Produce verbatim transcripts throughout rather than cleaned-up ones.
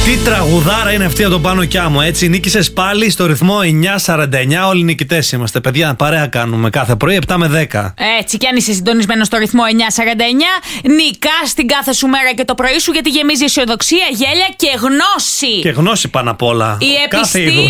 Τι τραγουδάρα είναι αυτή από τον Πάνο Κιάμο, έτσι. Νίκησες πάλι στο ρυθμό εννιά σαράντα εννιά. Όλοι νικητές είμαστε, παιδιά. Παρέα κάνουμε κάθε πρωί επτά με δέκα. Έτσι, κι αν είσαι συντονισμένο στο ρυθμό εννιά σαράντα εννιά, νικάς την κάθε σου μέρα και το πρωί σου, γιατί γεμίζει αισιοδοξία, γέλια και γνώση. Και γνώση πάνω απ' όλα. Η επιστήμη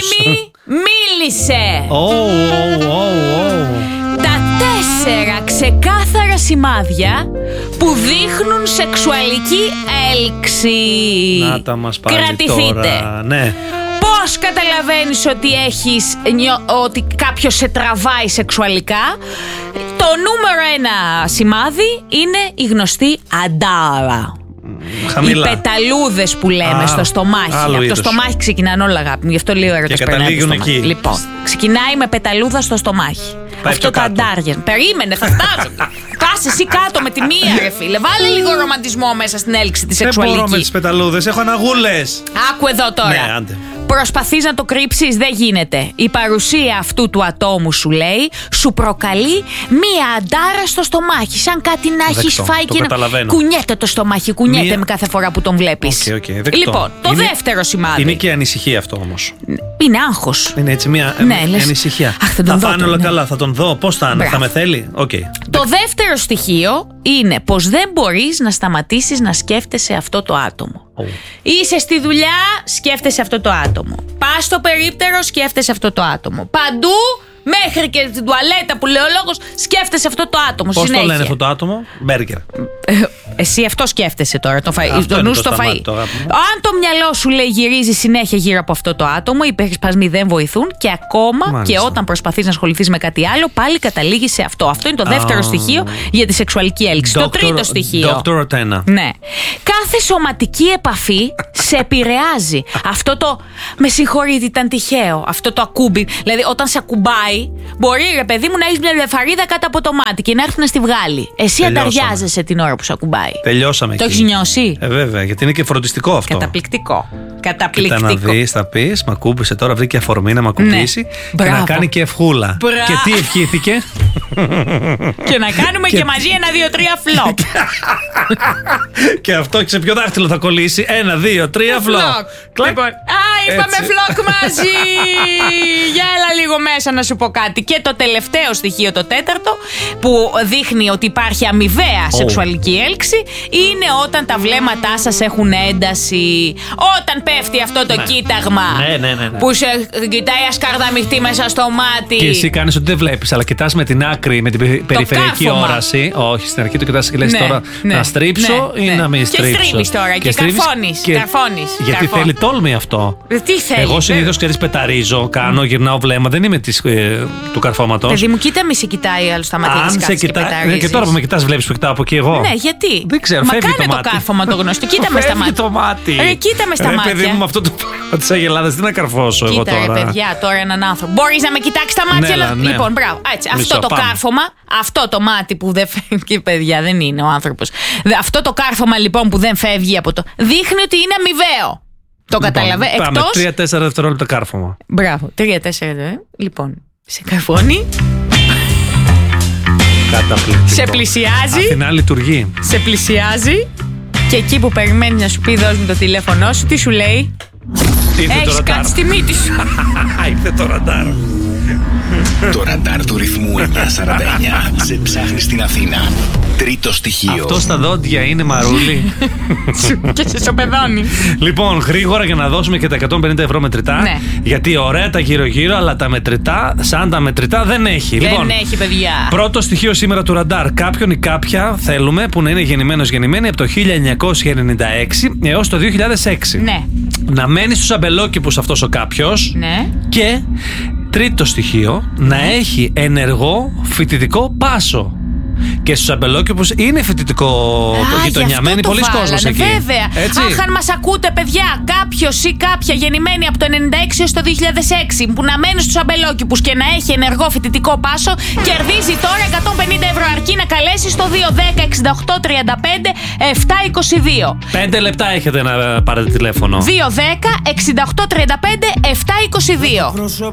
μίλησε. Oh, oh, oh, oh. Τα τέσσερα ξεκάθαρα σημάδια που δείχνουν σεξουαλική έλξη. Να τα μας πάλι. Κρατηθείτε. Τώρα. Ναι. Πώς καταλαβαίνεις ότι έχεις, ότι κάποιος σε τραβάει σεξουαλικά? Το νούμερο ένα σημάδι είναι η γνωστή αντάρα. Χαμηλά. Οι πεταλούδες που λέμε Α, στο στομάχι. Από το είδος. στομάχι ξεκινάνε όλα, αγάπη μου. Γι' αυτό λέει ο έρωτας περνάει το στομάχι. Λοιπόν, ξεκινάει με πεταλούδα στο στομάχι. Πάει αυτό τα αντάρια. Περίμενε, θα φτάσω. Πας εσύ κάτω με τη μία, ρε φίλε. Βάλε λίγο ρομαντισμό μέσα στην έλξη τη σεξουαλική. Δεν μπορώ με τις πεταλούδες, έχω αναγούλες. Άκου εδώ τώρα. Ναι, άντε. Προσπαθείς να το κρύψεις, δεν γίνεται. Η παρουσία αυτού του ατόμου, σου λέει, σου προκαλεί μία αντάρα στο στομάχι. Σαν κάτι να έχεις φάει και να κουνιέται το στομάχι. Κουνιέται μία... με κάθε φορά που τον βλέπεις. Okay, okay, λοιπόν, το είναι... δεύτερο σημάδι. Είναι και ανησυχία αυτό όμως. Είναι άγχος. Είναι έτσι μία ναι, ε, λες... ανησυχία. Αχ, θα θα δω, φάνε όλα ναι. καλά, θα τον δω. Πώς θα είναι, θα με θέλει. Okay. Το δεύτερο στοιχείο είναι πως δεν μπορείς να σταματήσεις να σκέφτεσαι αυτό το άτομο. Oh. Είσαι στη δουλειά, σκέφτεσαι αυτό το άτομο. Πας στο περίπτερο, σκέφτεσαι αυτό το άτομο. Παντού, μέχρι και στην τουαλέτα που λέει ο λόγος, σκέφτεσαι αυτό το άτομο. Πώς συνέχεια. το λένε αυτό το άτομο? Μπέργκερ. Εσύ αυτό σκέφτεσαι τώρα, το, φα... το νου στο φαΐ. Το Αν το μυαλό σου λέει γυρίζει συνέχεια γύρω από αυτό το άτομο, οι περισπασμοί δεν βοηθούν και ακόμα Μάλιστα. και όταν προσπαθείς να ασχοληθείς με κάτι άλλο, πάλι καταλήγεις σε αυτό. Αυτό είναι το δεύτερο oh. στοιχείο για τη σεξουαλική έλξη. Doctor, το τρίτο στοιχείο. Δόκτωρ Οτένα. Ναι. Κάθε σωματική επαφή σε επηρεάζει. Αυτό το με συγχωρείτε, ήταν τυχαίο. Αυτό το ακούμπι. Δηλαδή, όταν σε ακουμπάει, μπορεί ρε παιδί μου να έχει μια λεφαρίδα κάτω από το μάτι και να έρθει να στη βγάλει. Εσύ ανταριάζεσαι την ώρα που σε ακουμπάει. Τελειώσαμε. Το έχει νιώσει? Ε, βέβαια, γιατί είναι και φροντιστικό αυτό. Καταπληκτικό. Καταπληκτικό. Κοίτα να δεις, θα πεις, μ' ακούμπησε τώρα, βρήκε αφορμή να μ' ακουμπήσει ναι. και να κάνει και ευχούλα. Μπράβο. Και τι ευχήθηκε? Και να κάνουμε και, και μαζί ένα, δύο, τρία φλοπ. Και αυτό σε ποιο δάχτυλο θα κολλήσει? Ένα, δύο, τρία φλοπ. Λοιπόν, α, είπαμε φλοκ μαζί. Για έλα λίγο μέσα να σου πω κάτι. Και το τελευταίο στοιχείο, το τέταρτο, που δείχνει ότι υπάρχει αμοιβαία oh. σεξουαλική έλξη, είναι όταν τα βλέμματά σας έχουν ένταση. Όταν πέφτει αυτό το ναι. κοίταγμα ναι, ναι, ναι, ναι. που σε κοιτάει ασκαρδαμιχτή μέσα στο μάτι. Και εσύ κάνεις ότι δεν βλέπεις, αλλά κοιτάς με την άκρη, με την περιφερειακή όραση. Όχι, στην αρχή το κοιτάς και λες ναι, τώρα ναι, να στρίψω ναι, ή ναι. να μην στρίψω. Και στρίβεις τώρα και, και καρφώνεις. Και... καρφώνεις. Γιατί καρφώνεις. Θέλει τόλμη αυτό. Τι θέλει? Εγώ συνήθως ξέρεις πεταρίζω, κάνω, mm. γυρνάω βλέμμα, δεν είμαι της, ε, του καρφώματος. Παιδί μου, κοίτα, μη σε κοιτάει άλλο στα μάτια. Αν σε κοιτάει. Και τώρα που με κοιτάς, βλέπεις που κοιτάω από εκεί εγώ. Ναι, γιατί? Δεν ξέρω, μα φεύγει κάνε το, το κάρφωμα το γνωστό. Κοίτα με στα μάτια. το μάτι. Ρε, κοίτα με στα ρε, μάτια. Παιδί μου, με αυτό το πράγμα της αγελάδας, τι να καρφώσω κοίτα, εγώ τώρα. Ρε, παιδιά, τώρα έναν άνθρωπο. Μπορείς να με κοιτάξεις τα μάτια? Ναι, ναι. Λοιπόν, μπράβο. Έτσι, Μισό, αυτό το πάμε. κάρφωμα, αυτό το μάτι που δεν φεύγει, παιδιά, δεν είναι ο άνθρωπος. Αυτό το κάρφωμα λοιπόν που δεν φεύγει από το. Δείχνει ότι είναι αμοιβαίο. Το λοιπόν, καταλαβαίνω. Πάμε, τρία τέσσερα δευτερόλεπτα κάρφωμα. Μπράβο, τρία τέσσερα δευτερόλεπτα. Λοιπόν, σε καρφώνει. Καταπληκτικό. Σε πλησιάζει. Αθηνά λειτουργεί. Σε πλησιάζει. Και εκεί που περιμένει να σου πει δώσ' μου το τηλέφωνό σου, τι σου λέει? Έχεις κάτι στη μύτη σου. Ήρθε το ραντάρ. Το ραντάρ του ρυθμού εννιά σαράντα εννιά σε ψάχνει στην Αθήνα. Τρίτο στοιχείο. Αυτό στα δόντια είναι μαρούλι. Και σε σοπεδώνει. Λοιπόν, γρήγορα για να δώσουμε και τα εκατόν πενήντα ευρώ μετρητά. Ναι. Γιατί ωραία τα γύρω-γύρω, αλλά τα μετρητά, σαν τα μετρητά δεν έχει. Δεν λοιπόν, έχει, παιδιά. Πρώτο στοιχείο σήμερα του ραντάρ. Κάποιον ή κάποια θέλουμε που να είναι γεννημένος γεννημένη από το χίλια εννιακόσια ενενήντα έξι έως το δύο χιλιάδες έξι. Ναι. Να μένει στους αμπελόκηπους αυτός ο κάποιος. Ναι. Και τρίτο στοιχείο, να έχει ενεργό φοιτητικό πάσο. Και στους αμπελόκηπους είναι φοιτητικό γειτονιαμένοι πολλοί κόσμος εκεί. Βέβαια. Έτσι. Αχ, αν μας ακούτε, παιδιά, κάποιος ή κάποια γεννημένη από το ενενήντα έξι έως το δύο χιλιάδες έξι που να μένει στους αμπελόκηπους και να έχει ενεργό φοιτητικό πάσο, κερδίζει τώρα εκατόν πενήντα ευρώ, αρκεί να καλέσει στο δύο ένα μηδέν εξήντα οκτώ τριάντα πέντε επτακόσια είκοσι δύο. Πέντε λεπτά έχετε να πάρετε τηλέφωνο. δύο ένα μηδέν εξήντα οκτώ τριάντα πέντε επτακόσια είκοσι δύο.